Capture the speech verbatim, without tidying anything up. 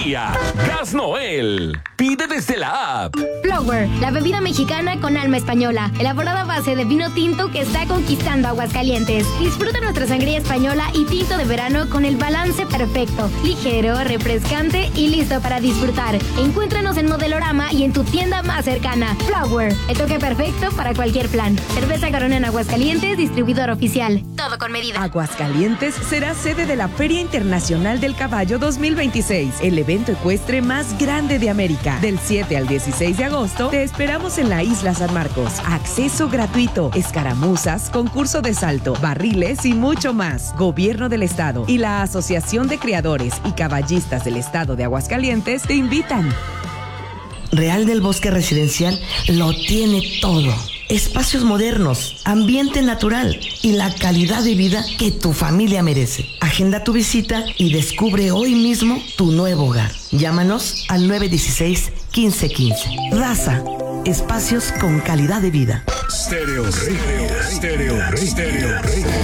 día. Gas Noel. Pide desde la app. Flower, la bebida mexicana con alma española, elaborada a base de vino tinto que está conquistando Aguascalientes. Disfruta nuestra sangría española y tinto de verano con el balance perfecto, ligero, refrescante y listo para disfrutar. Encuéntranos en Modelorama y en tu tienda más cercana. Flower, el toque perfecto para cualquier plan. Cerveza Corona en Aguascalientes, distribuidor oficial. Todo con medida. Aguascalientes será sede de la Feria Internacional del Caballo dos mil veintiséis, el evento ecuestre más grande de América. Del siete al dieciséis de agosto, te esperamos en la Isla San Marcos. Acceso gratuito, escaramuzas, concurso de salto, barriles y mucho más. Gobierno del Estado y la Asociación de Criadores y Caballistas del Estado de Aguascalientes te invitan. Real del Bosque Residencial lo tiene todo. Espacios modernos, ambiente natural y la calidad de vida que tu familia merece. Agenda tu visita y descubre hoy mismo tu nuevo hogar. Llámanos al nueve uno seis, uno cinco uno cinco. Raza, espacios con calidad de vida. Stereo Rey, Stereo Rey, Stereo Rey.